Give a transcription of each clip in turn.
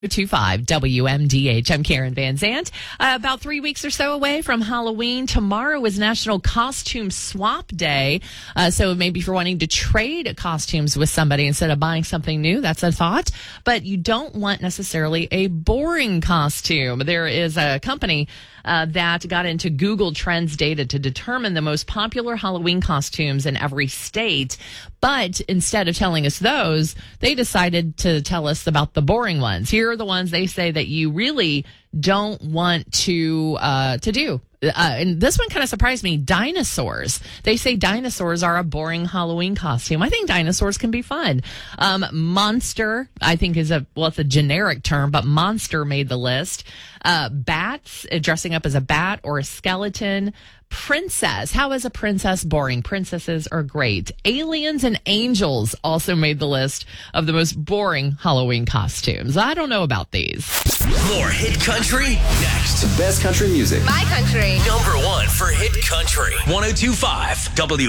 25 WMDH. I'm Karen Van Zant. About 3 weeks or so away from Halloween. Tomorrow is National Costume Swap Day. So maybe if you're wanting to trade costumes with somebody instead of buying something new, that's a thought. But you don't want necessarily a boring costume. There is a company that got into Google Trends data to determine the most popular Halloween costumes in every state. But instead of telling us those, they decided to tell us about the boring ones. Here are the ones they say that you really don't want to do. And this one kind of surprised me. Dinosaurs. They say dinosaurs are a boring Halloween costume. I think dinosaurs can be fun. Monster, I think it's a generic term, but monster made the list. Bats, dressing up as a bat or a skeleton. Princess. How is a princess boring? Princesses are great. Aliens and angels also made the list of the most boring Halloween costumes. I don't know about these. More hit country next. The best country music. My country. Number one for hit country. 102.5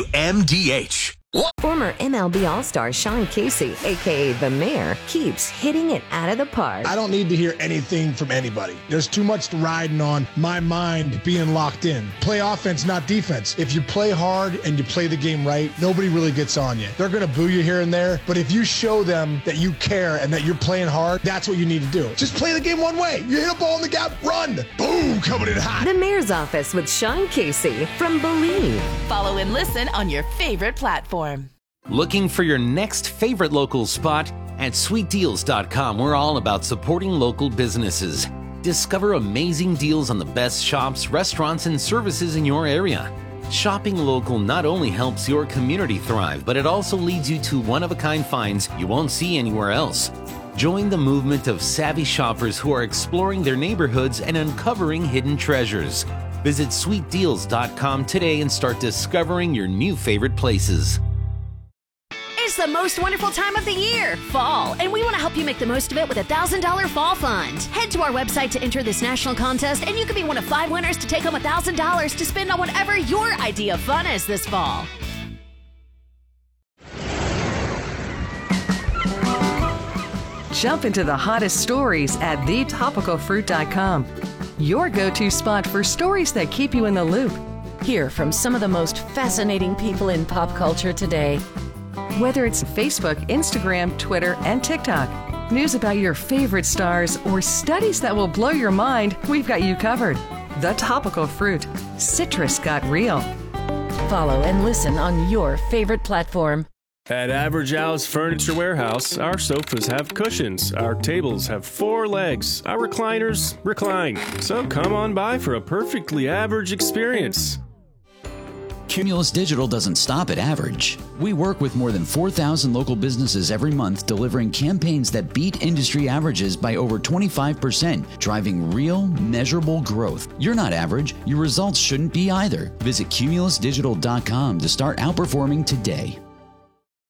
WMDH. Former MLB All-Star Sean Casey, a.k.a. The Mayor, keeps hitting it out of the park. I don't need to hear anything from anybody. There's too much riding on my mind being locked in. Play offense, not defense. If you play hard and you play the game right, nobody really gets on you. They're going to boo you here and there, but if you show them that you care and that you're playing hard, that's what you need to do. Just play the game one way. You hit a ball in the gap, run. Boom, coming in hot. The Mayor's Office with Sean Casey from Believe. Follow and listen on your favorite platform. Looking for your next favorite local spot? At sweetdeals.com, we're all about supporting local businesses. Discover amazing deals on the best shops, restaurants, and services in your area. Shopping local not only helps your community thrive, but it also leads you to one-of-a-kind finds you won't see anywhere else. Join the movement of savvy shoppers who are exploring their neighborhoods and uncovering hidden treasures. Visit sweetdeals.com today and start discovering your new favorite places. It's the most wonderful time of the year, fall, and we want to help you make the most of it with a $1,000 fall fund. Head to our website to enter this national contest, and you could be one of 5 winners to take home $1,000 to spend on whatever your idea of fun is this fall. Jump into the hottest stories at thetopicalfruit.com. Your go-to spot for stories that keep you in the loop. Hear from some of the most fascinating people in pop culture today. Whether it's Facebook, Instagram, Twitter, and TikTok, news about your favorite stars, or studies that will blow your mind, we've got you covered. The Topical Fruit. Citrus got real. Follow and listen on your favorite platform. At Average Al's Furniture Warehouse, our sofas have cushions, our tables have 4 legs, our recliners recline. So come on by for a perfectly average experience. Cumulus Digital doesn't stop at average. We work with more than 4,000 local businesses every month, delivering campaigns that beat industry averages by over 25%, driving real, measurable growth. You're not average. Your results shouldn't be either. Visit cumulusdigital.com to start outperforming today.